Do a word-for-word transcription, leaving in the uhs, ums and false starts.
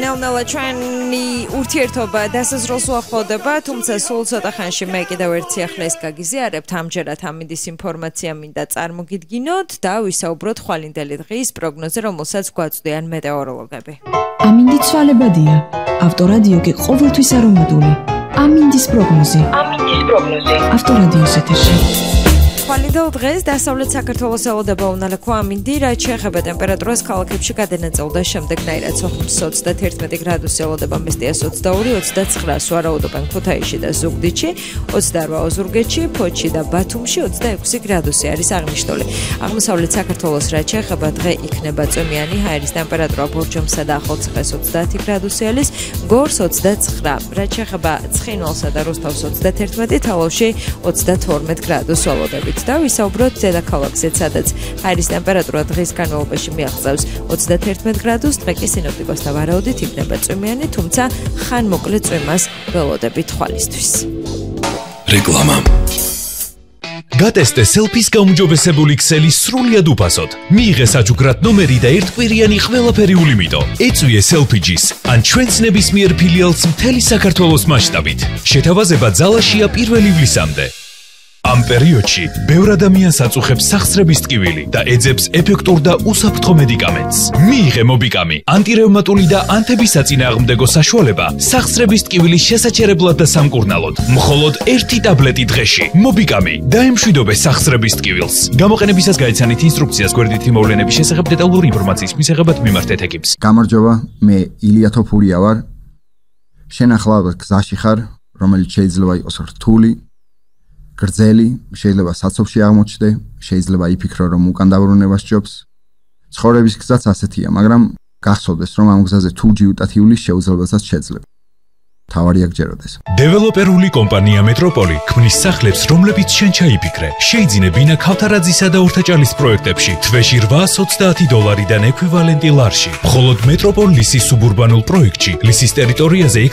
ნელ-ნელა ჩვენი ურთიერთობა დასასრულს უახლოვდება, თუმცა სულ ცოტა ხანში მე კიდევ ერთ სიახლეს გაგიზიარებთ, ამჯერად ამინდის ინფორმაცია მინდა წარმოგიდგინოთ და ვისაუბროთ ხვალინდელი დღის პროგნოზე, რომელსაც გვაწვდიან მეტეოროლოგები. ამინდი ცვალებადია. ავტორადიო კი ყოველთვის არომატული. ამინდის პროგნოზი. ამინდის პროგნოზი. ავტორადიოს ეთერში. ხვალინდელ დღეს დასავლეთ საქართველოს ელოდება უნალექო ამინდი, რაც შეეხება ტემპერატურას ქალაქებში გადანაწილდა შემდეგნაირად: სოხუმს ოცდაათი გრადუსი ელოდება, მესტიას ოცდაორი, ოცდაცხრა, სვარაუდობენ ქუთაისში და ზუგდიდში, ოცდარვა ოზურგეთში, ფოთში და ბათუმში ოცდაექვსი გრადუსი არის აღნიშნული. აღმოსავლეთ საქართველოს რაც შეეხება დღე იქნება წვიმიანი, ჰაერის ტემპერატურა ბორჯომსა და ახალციხეს ოცდაათი გრადუსი არის, გორს ოცდაცხრა, რაც შეეხება ცხინვალსა და რუსთავს ოცდაათი, თალავში ოცდათორმეტ გრადუსს ველოდებით. და ვისაუბროთ დედაქალაქზე, სადაც ჰაერის ტემპერატურა დღის განმავლობაში მიაღწევს ოცდაათი გრადუსს, დღე კი სინოპტიკოსთა ვარაუდით იქნება წვიმიანი, თუმცა ხანმოკლე წვიმას ველოდებით თვალისთვის. რეკლამა. გატესტე სელფის გაუმჯობესებული ქსელი სრულიად უფასოდ. მიიღე საჩუქრად ნომერი და ერთკვირიანი ყველაფერი ულიმიტო. ეწვიე სელფიჯის ან ჩვენს ნებისმიერ ფილიალს მთელი საქართველოს მასშტაბით. შეთავაზება ძალაშია პირველ ივლისამდე. ამ პერიოდში ბევრ ადამიანს აწუხებს სახსრების ტკივილი და ეძებს ეფექტურ და უსაფრთხო მედიკამენტს. მიიღე მობიკამი, ანტირევმატული და ანთების საწინააღმდეგო საშუალება სახსრების ტკივილის შესაჩერებლად და სამკურნალოდ. მხოლოდ ერთი ტაბლეტი დღეში. მობიკამი დაემშვიდობე სახსრების ტკივილს. გამოყენებისას გაიცანით ინსტრუქციას გვერდითი მოვლენების შესახებ დეტალური ინფორმაციის მისაღებად მიმართეთ ეკიპს. გამარჯობა, მე ილია თოფურია ვარ. შენ ახლა გზაში ხარ, რომელიც შეიძლება იყოს რთული, გრძელი, შეიძლება საცობში აღმოჩნდე, შეიძლება იფიქრო, რომ უკან დაბრუნება სჯობს. ცხოვრების გზაც ასეთია, მაგრამ გახსოვდეს, რომ ამ გზაზე თუ ჯიუტათი უვლის შეუძლებელსაც შეძლებ. თავარია გჯეროდეს. დეველოპერული კომპანია მეტროპოლი ქმნის სახლებს, რომლებიც შენ ჩაიფიქრე. შეიძინე ბინა ქავთარაძისა და ორთაჭალის პროექტებში თვეში რვაას ოცდაათი დოლარიდან ექვივალენტი ლარში. მხოლოდ მეტროპოლ ლისის სუბურბანულ პროექტში ლისის ტერიტორიაზე